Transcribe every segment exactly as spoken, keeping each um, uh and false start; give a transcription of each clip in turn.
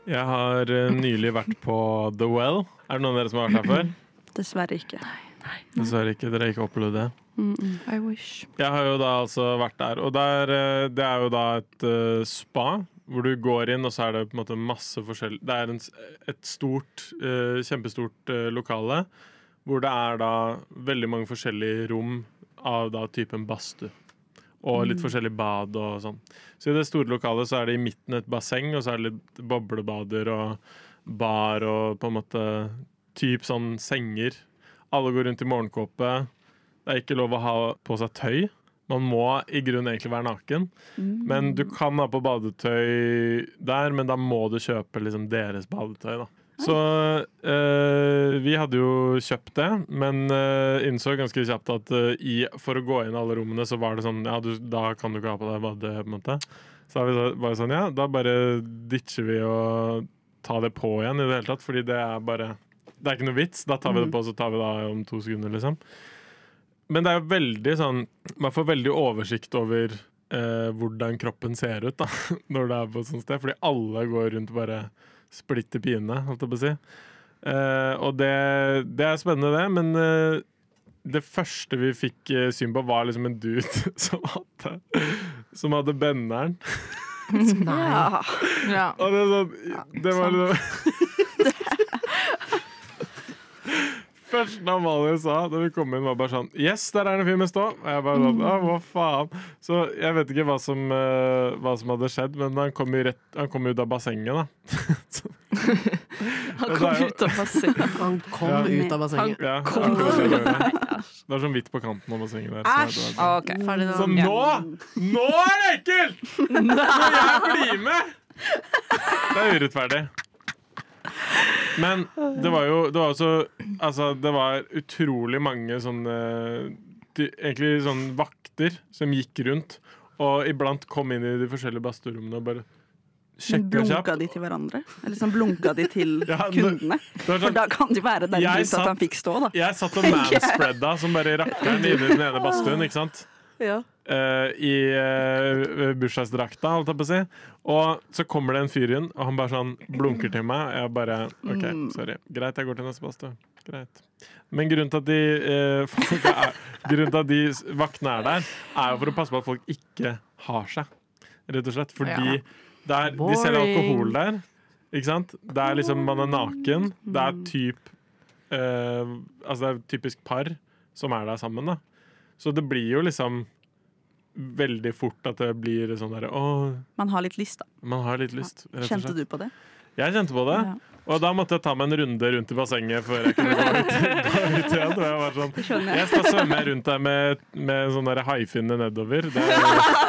Jeg har uh, nylig vært på The Well. Er det noen av dere som har vært her før? Dessverre ikke. Nei, nei. Dessverre ikke, dere har ikke opplevd det. Mm -mm. I wish. Jeg har jo da altså vært der, og der, uh, det er jo da et uh, spa, hvor du går inn, og så er det på en måte masse forskjell. Det er en, et stort, uh, kjempestort uh, lokale, hvor det er da veldig mange forskjellige rom av da typen badstue. Og litt forskjellig bad og sånn. Så i det store lokalet så er det i midten et basseng, og så er det litt boblebader og bar og på en måte typ sånn senger. Alle går rundt i morgenkåpe. Det er ikke lov å ha på seg tøy. Man må i grunnen egentlig være naken. Mm. Men du kan ha på badetøy der, men da må du kjøpe liksom deres badetøy, da. Så øh, vi hadde jo kjøpt det, men øh, innså ganske kjapt at øh, i, for å gå inn i alle rommene, så var det sånn, ja, du, da kan du ikke ha på deg badetøy, på en måte. Så vi så, var det sånn, ja, da bare ditcher vi å ta det på igjen i det hele tatt, fordi det er bare, det er ikke noe vits. Da tar vi det på, så tar vi det om to sekunder, liksom. Men det er jo veldig sånn, man får veldig oversikt over øh, hvordan kroppen ser ut, da, når det er på et sånt sted, fordi alle går rundt bare splitter pine, holdt jeg på å si. Uh, og det, det er spennende det, men uh, det første vi fikk uh, syn på var liksom en dude som hadde, som hadde benderen. Nei. Ja. Ja. Og det, er sånn, det var liksom Første Amalie sa da vi kom inn, var bare sånn yes, der er en fyr med stå. Og jeg bare sånn, ah, hva faen. Så jeg vet ikke hva som, uh, hva som hadde skjedd, men han kom jo, rett, han kom jo ut av bassenget, da. Han kom ut av bassenget. Han kom Ja. ut av bassenget. Ja, Kom. akkurat det, det, det. det var sånn hvitt på kanten av bassenget der. Så det var sånn. Ok, ferdig Så nå. nå, nå er det ekkelt! Når jeg blir med! Det er urettferdig. Men det var jo det var også, altså, det var utrolig mange sånne de, egentlig sånn vakter som gikk rundt, og iblant kom inn i de forskjellige badstuerommene og bare Men sjekka kjapt. blunka de til hverandre? Eller sånn blunka de til Ja, kundene? Det var For sånn, da kan det være den Jeg grunnen til at han satt- fikk stå, da. jeg satt og manspreada som bare rakkeren inne i den ene badstuen, ikke sant? Ja. Uh, i uh, bursdagsdrakta, holdt jeg på å si. Og så kommer det en fyr inn, og han bare sånn blunker til meg. Jeg bare OK, sorry. Greit, jeg går til neste badstue. Greit. Men grunnen til at de uh, folk er, grunnen til at de vaktene er der, er jo for å passe på at folk ikke har seg. Rett og slett. Fordi der, de selger alkohol der. Ikke sant? Det er liksom, man er naken. Det er typ uh, Altså det er typisk par som er der sammen, da. Så det blir jo liksom veldig fort at det blir sånn der åh, Man har litt lyst, da. man har litt lyst, rett og Kjente slett. du på det? Jeg kjente på det, Ja. og da måtte jeg ta meg en runde rundt i bassenget før jeg kunne gå ut, gå ut igjen. Og jeg var sånn, Skjønner jeg. jeg skal svømme rundt der med, med sånn der haifinne nedover. Det er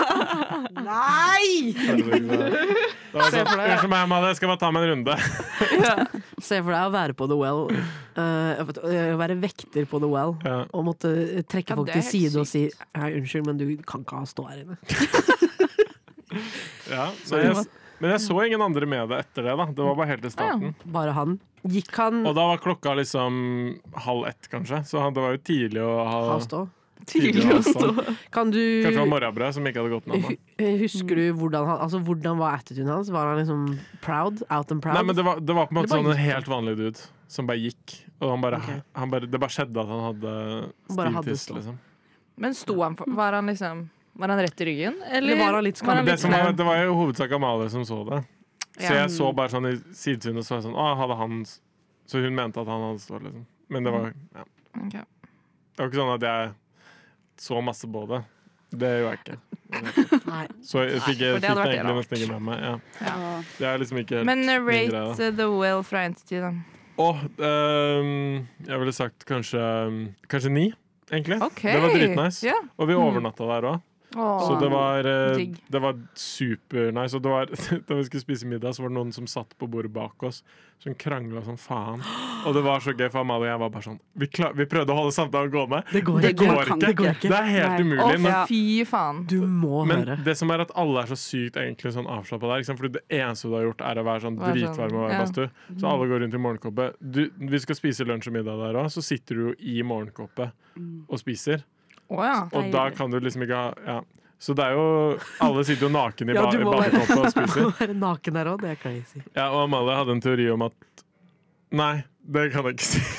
Nei! det var sånn, unnskyld meg, Amalie, jeg skal bare ta meg en runde. Se for deg å være på The Well, uh, å være vekter på The Well, Ja. og måtte trekke Ja, folk det til er helt side og si Hei, unnskyld, men du kan ikke ha stå her inne. Ja, men, jeg, men jeg så ingen andre med det etter det, da. Det var bare helt i starten. Bare han. Gikk han Og da var klokka liksom halv ett, kanskje. Så han- det var jo tidlig å ha, ha stå? tidlig å ha stå. Kan du Kanskje det var morgenbrød som ikke hadde gått ned. hu- Husker du hvordan han Altså, hvordan var attituden hans? Var han liksom proud? Out and proud? Nei, men det var, det var på en måte Det bare sånn en gikk. helt vanlig dude som bare gikk. Og han bare, Ok. han bare, det bare skjedde at han hadde Bare stiv hadde tiss, stå. liksom. Men sto han for, var han liksom Var han rett i ryggen? Eller Eller var han litt var han Det, litt som var, flau? det var jo hovedsak Amalie som så det. Så Ja. jeg så bare sånn i sidesynet, så var jeg sånn, å, hadde han s- Så hun mente at han hadde stått, liksom. Men det var, ja. Ok. Det var ikke sånn at jeg så masse på det. Det gjorde jeg ikke. Nei. Så jeg fikk, jeg for det fikk hadde det vært egentlig rart. nesten ikke med meg. Ja. Ja. Det er liksom ikke helt Men uh, min greie, rate da. uh, The Well fra en til ti, da. Åh, ehm, jeg ville sagt kanskje Kanskje ni, egentlig. OK. Det var dritnice. Ja. Og vi overnatta der òg. Åh. Så det var, eh, Digg. det var supernice. Og det var, da vi skulle spise middag, så var det noen som satt på bordet bak oss, som krangla som faen. Og det var så gøy, for Amalie og jeg var bare sånn Vi, klar, vi prøvde å holde samtalen gående. Det går Det ikke. går kan ikke. det går ikke. Det er helt Nei. umulig. Å, Men, Ja. fy faen. Du må men høre. det som er at alle er så sykt egentlig sånn avslappa der. Ikke sant? Fordi det eneste du har gjort, er å være sånn Være sånn, dritvarm og være ja. badstue. Så alle går rundt i morgenkåpe. Du, vi skal spise lunsj og middag der òg, så sitter du jo i morgenkåpe og spiser. Å ja. Og da Deilig. kan du liksom ikke ha ja. Så det er jo Alle sitter jo naken i Ja, ba du må være- badekåpa og spiser. Å være naken der òg, det er crazy. Ja, og Amalie hadde en teori om at Nei, det kan jeg ikke si.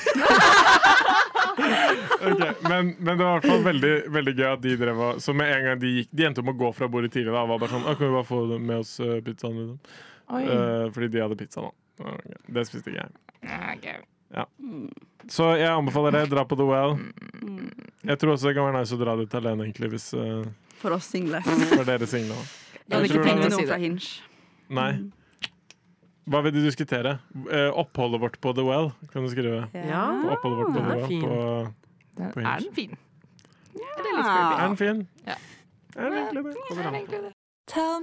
Okay, men, men det var i hvert fall veldig, veldig gøy at de drev og Så med en gang de gikk De endte om å gå fra bordet tidlig. Da var bare sånn, «Å, kan vi bare få med oss uh, pizzaen liksom? uh, Fordi de hadde pizza nå. Okay. Det spiste ikke jeg. Ja. Så jeg anbefaler det. Dra på The Well. Jeg tror også det kan være nice å dra dit alene, egentlig, hvis uh, For oss single. for dere single. Da hadde Jeg ikke tror trengt det- noe fra Hinge. Nei. Hva vil du diskutere? Uh, oppholdet vårt på The Well, kan du skrive. Ja. Oppholdet vårt på den The er Well. fin. På, Den, På er Hinge. den fin? Ja. Eller litt creepy? er den fin? Ja. Er den egentlig det? Er den egentlig det? Tell